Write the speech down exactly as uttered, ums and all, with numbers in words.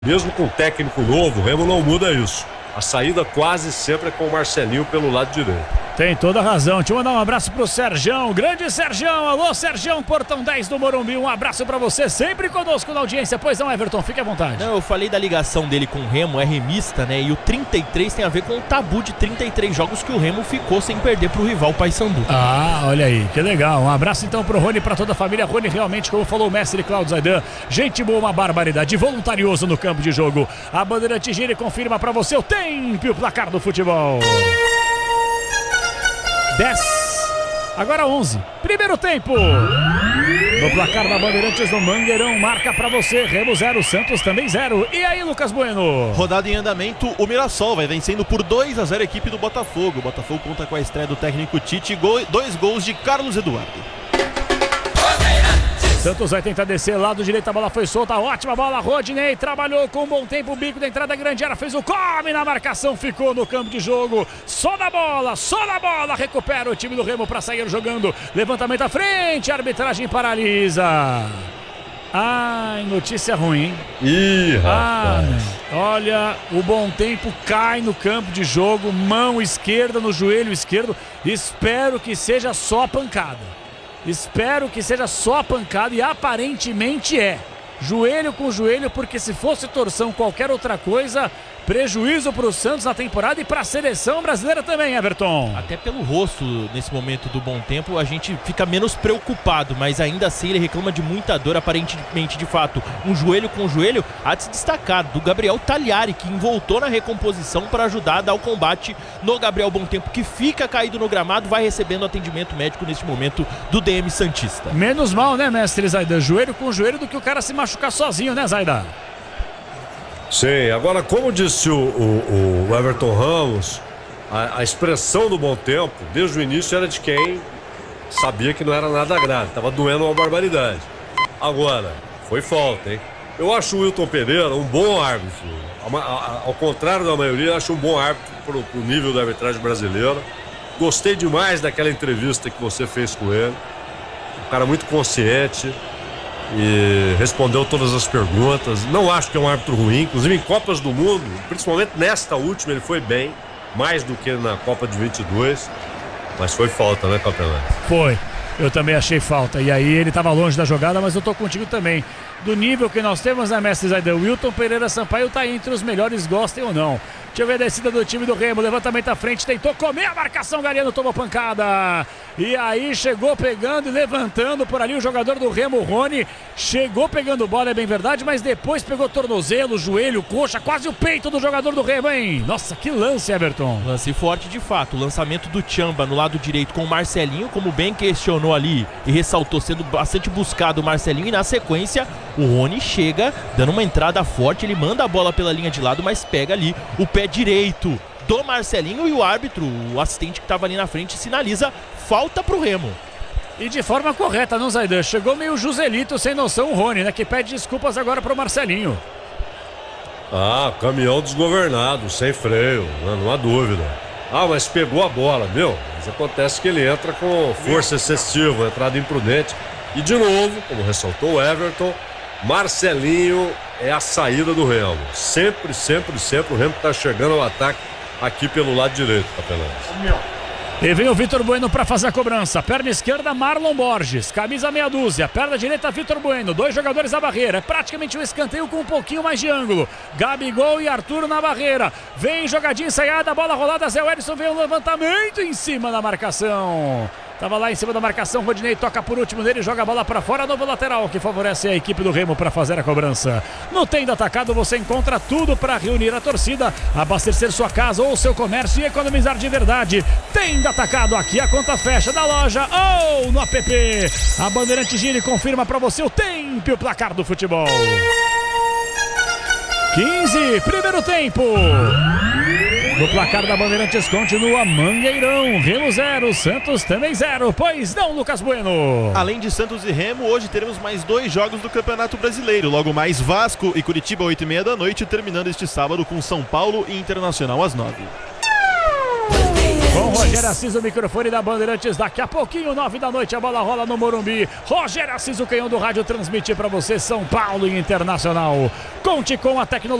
Mesmo com técnico novo, o Remo não muda isso. A saída quase sempre é com o Marcelinho pelo lado direito. Tem toda a razão. Deixa eu mandar um abraço pro Serjão, grande Serjão. Alô, Serjão, Portão dez do Morumbi. Um abraço pra você, sempre conosco na audiência. Pois não, Everton, fique à vontade. Não, eu falei da ligação dele com o Remo, é remista, né? E o trinta e três tem a ver com o tabu de trinta e três jogos que o Remo ficou sem perder pro rival Paysandu. Ah, olha aí, que legal. Um abraço então pro Rony e pra toda a família. Rony realmente, como falou o mestre Cláudio Zaidan, gente boa, uma barbaridade, voluntarioso no campo de jogo. A Bandeirante gira e confirma pra você o tempo e o placar do futebol. dez, agora onze, primeiro tempo. No placar da Bandeirantes no Mangueirão, marca pra você, Remo zero, Santos também zero. E aí, Lucas Bueno? Rodada em andamento, o Mirassol vai vencendo por dois a zero a equipe do Botafogo. O Botafogo conta com a estreia do técnico Tite, gol, dois gols de Carlos Eduardo. Santos vai tentar descer, lado direito, a bola foi solta, ótima bola, Rodinei trabalhou com um bom tempo, o bico da entrada grande área, fez o come na marcação, ficou no campo de jogo, só na bola, só na bola, recupera o time do Remo para sair jogando, levantamento à frente, a arbitragem paralisa. Ai, notícia ruim, hein? Ih, rapaz. Ah, olha, o bom tempo cai no campo de jogo, mão esquerda no joelho esquerdo, espero que seja só pancada. Espero que seja só pancada e aparentemente é. Joelho com joelho, porque se fosse torção qualquer outra coisa, prejuízo para o Santos na temporada e para a seleção brasileira também, Everton. Até pelo rosto, nesse momento do bom tempo, a gente fica menos preocupado, mas ainda assim ele reclama de muita dor, aparentemente, de fato. Um joelho com joelho, há de se destacar, do Gabriel Tagliari, que voltou na recomposição para ajudar a dar o combate no Gabriel Bom Tempo, que fica caído no gramado, vai recebendo atendimento médico neste momento do D M Santista. Menos mal, né, mestre Zaidan? Joelho com joelho do que o cara se machucar sozinho, né, Zaidan? Sim, agora como disse o, o, o Everton Ramos, a, a expressão do bom tempo, desde o início era de quem sabia que não era nada grave, estava doendo uma barbaridade. Agora, foi falta, hein? Eu acho o Wilton Pereira um bom árbitro, a, a, ao contrário da maioria, eu acho um bom árbitro pro, pro nível da arbitragem brasileira. Gostei demais daquela entrevista que você fez com ele, um cara muito consciente. E respondeu todas as perguntas. Não acho que é um árbitro ruim, inclusive em Copas do Mundo, principalmente nesta última, ele foi bem, mais do que na Copa de vinte e dois, mas foi falta, né, campeonato? Foi, eu também achei falta, e aí ele estava longe da jogada, mas eu tô contigo também. Do nível que nós temos, né, mestre Zaidan? Wilton Pereira Sampaio tá entre os melhores, gostem ou não. Deixa eu ver a descida do time do Remo, levantamento à frente, tentou comer a marcação, Galeno tomou pancada. E aí chegou pegando e levantando por ali o jogador do Remo, o Rony. Chegou pegando bola, é bem verdade, mas depois pegou tornozelo, joelho, coxa, quase o peito do jogador do Remo, hein? Nossa, que lance, Everton. Lance forte de fato, o lançamento do Tchamba no lado direito com o Marcelinho, como bem questionou ali e ressaltou, sendo bastante buscado o Marcelinho, e na sequência o Rony chega dando uma entrada forte, ele manda a bola pela linha de lado, mas pega ali o pé direito do Marcelinho e o árbitro, o assistente que estava ali na frente, sinaliza falta pro Remo. E de forma correta, não, Zaidan? Chegou meio Joselito, sem noção, o Rony, né? Que pede desculpas agora pro Marcelinho. Ah, caminhão desgovernado, sem freio, né? Não há dúvida. Ah, mas pegou a bola, meu. Mas acontece que ele entra com força excessiva, entrada imprudente. E de novo, como ressaltou o Everton, Marcelinho é a saída do Remo. Sempre, sempre, sempre o Remo está chegando ao ataque aqui pelo lado direito, capelão. E vem o Vitor Bueno para fazer a cobrança. Perna esquerda, Marlon Borges. Camisa meia dúzia. Perna direita, Vitor Bueno. Dois jogadores à barreira. É praticamente um escanteio com um pouquinho mais de ângulo. Gabigol e Arthur na barreira. Vem jogadinha ensaiada, bola rolada. Zé Wellison vem um levantamento em cima da marcação. Tava lá em cima da marcação, Rodinei toca por último nele, joga a bola para fora, novo lateral que favorece a equipe do Remo para fazer a cobrança. No Tenda Atacado você encontra tudo para reunir a torcida, abastecer sua casa ou seu comércio e economizar de verdade. Tenda Atacado, aqui a conta fecha da loja ou no app. A Bandeirante gira e confirma para você o tempo e o placar do futebol. quinze, primeiro tempo. No placar da Bandeirantes continua Mangueirão, Remo zero, Santos também zero. Pois não, Lucas Bueno? Além de Santos e Remo, hoje teremos mais dois jogos do Campeonato Brasileiro. Logo mais Vasco e Curitiba, oito e meia da noite, terminando este sábado com São Paulo e Internacional às nove. Com Rogério Assis, o microfone da Bandeirantes. Daqui a pouquinho, nove da noite, a bola rola no Morumbi. Rogério Assis, o canhão do rádio, transmite para você São Paulo e Internacional. Conte com a tecnologia.